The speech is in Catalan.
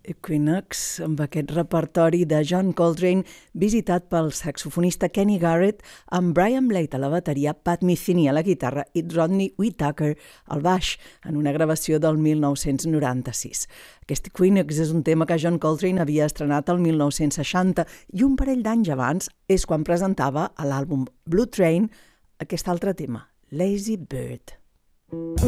Equinox, amb aquest repertori de John Coltrane visitat pel saxofonista Kenny Garrett, amb Brian Blade a la bateria, Pat Metheny a la guitarra i Rodney Whittaker al baix, en una gravació del 1996. Aquest Equinox és un tema que John Coltrane havia estrenat el 1960 i un parell d'anys abans és quan presentava a l'àlbum Blue Train aquest altre tema, Lazy Bird.